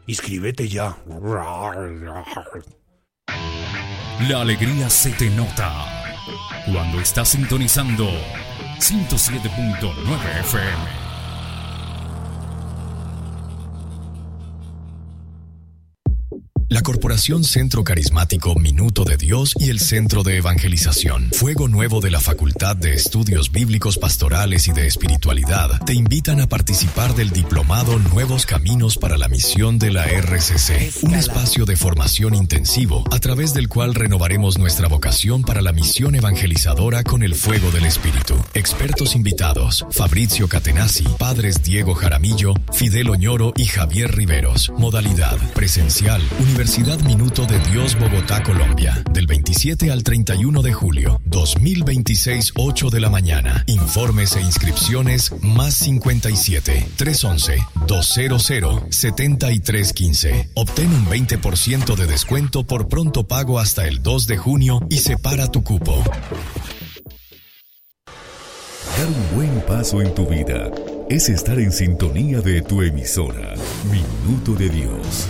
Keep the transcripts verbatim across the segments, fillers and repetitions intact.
Inscríbete ya. La alegría se te nota cuando estás sintonizando ciento siete punto nueve F M. La Corporación Centro Carismático Minuto de Dios y el Centro de Evangelización Fuego Nuevo de la Facultad de Estudios Bíblicos Pastorales y de Espiritualidad te invitan a participar del diplomado Nuevos Caminos para la Misión de la R C C, un espacio de formación intensivo a través del cual renovaremos nuestra vocación para la misión evangelizadora con el fuego del Espíritu. Expertos invitados: Fabrizio Catenazzi, padres Diego Jaramillo, Fidel Oñoro y Javier Riveros. Modalidad presencial, Universidad Minuto de Dios, Bogotá, Colombia, del veintisiete al treinta y uno de julio, dos mil veintiséis, ocho de la mañana. Informes e inscripciones más cincuenta y siete, trescientos once, doscientos, setenta y tres quince. Obtén un veinte por ciento de descuento por pronto pago hasta el dos de junio y separa tu cupo. Dar un buen paso en tu vida es estar en sintonía de tu emisora, Minuto de Dios.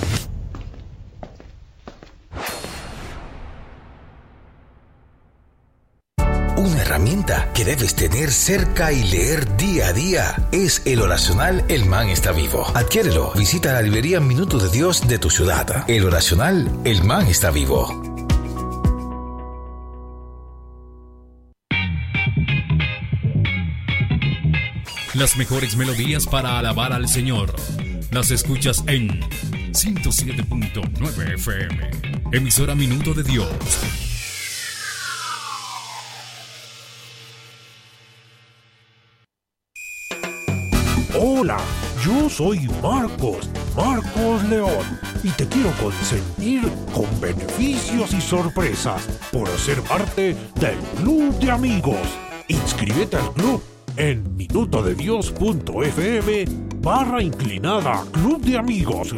Una herramienta que debes tener cerca y leer día a día es el oracional El Man Está Vivo. Adquiérelo. Visita la librería Minuto de Dios de tu ciudad. El oracional El Man Está Vivo. Las mejores melodías para alabar al Señor las escuchas en ciento siete punto nueve F M. Emisora Minuto de Dios. Hola, yo soy Marcos, Marcos León, y te quiero consentir con beneficios y sorpresas por ser parte del Club de Amigos. Inscríbete al club en minutodedios.fm barra inclinada Club de Amigos.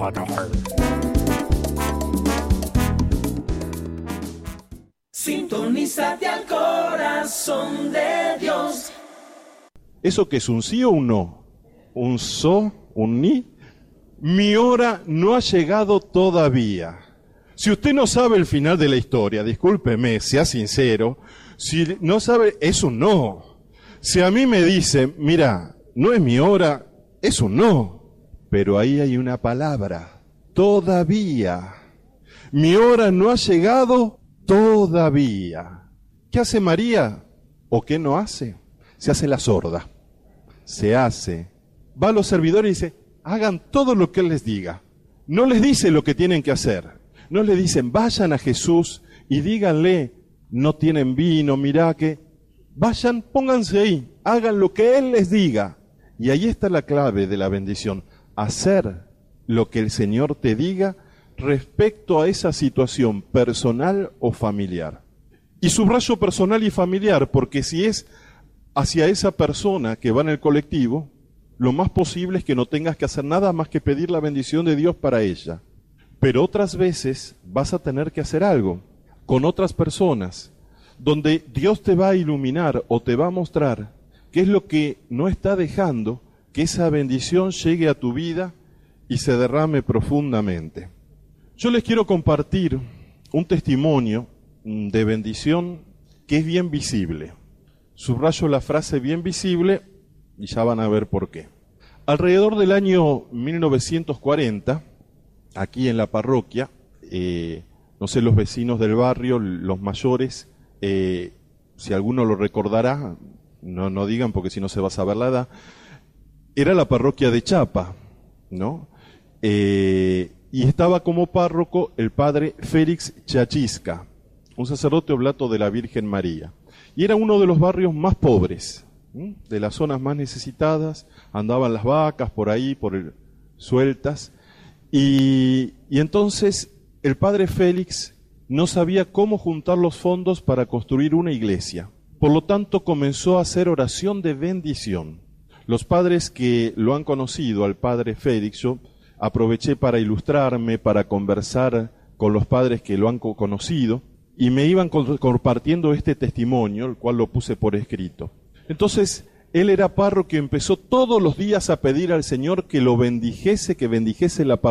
Sintonízate al corazón de Dios. ¿Eso que es un sí o un no? ¿Un so? ¿Un ni? Mi hora no ha llegado todavía. Si usted no sabe el final de la historia, discúlpeme, sea sincero, si no sabe, es un no. Si a mí me dice, mira, no es mi hora, es un no. Pero ahí hay una palabra, todavía. Mi hora no ha llegado todavía. ¿Qué hace María? ¿O qué no hace? Se hace la sorda. Se hace. Va a los servidores y dice, hagan todo lo que Él les diga. No les dice lo que tienen que hacer. No les dicen, vayan a Jesús y díganle, no tienen vino, mirá que... Vayan, pónganse ahí, hagan lo que Él les diga. Y ahí está la clave de la bendición. Hacer lo que el Señor te diga respecto a esa situación personal o familiar. Y subrayo personal y familiar, porque si es hacia esa persona que va en el colectivo, lo más posible es que no tengas que hacer nada más que pedir la bendición de Dios para ella. Pero otras veces vas a tener que hacer algo con otras personas, donde Dios te va a iluminar o te va a mostrar qué es lo que no está dejando que esa bendición llegue a tu vida y se derrame profundamente. Yo les quiero compartir un testimonio de bendición que es bien visible. Subrayo la frase bien visible y ya van a ver por qué. Alrededor del año mil novecientos cuarenta, aquí en la parroquia, eh, no sé, los vecinos del barrio, los mayores, eh, si alguno lo recordará, no, no digan porque si no se va a saber la edad, era la parroquia de Chapa, ¿no? Eh, y estaba como párroco el padre Félix Chachisca, un sacerdote oblato de la Virgen María. Y era uno de los barrios más pobres, ¿sí? De las zonas más necesitadas, andaban las vacas por ahí, por el, sueltas, y, y entonces el padre Félix no sabía cómo juntar los fondos para construir una iglesia. Por lo tanto, comenzó a hacer oración de bendición. Los padres que lo han conocido, al padre Félix, yo aproveché para ilustrarme, para conversar con los padres que lo han conocido, y me iban compartiendo este testimonio, el cual lo puse por escrito. Entonces, él era párroco y empezó todos los días a pedir al Señor que lo bendijese, que bendijese la parroquia.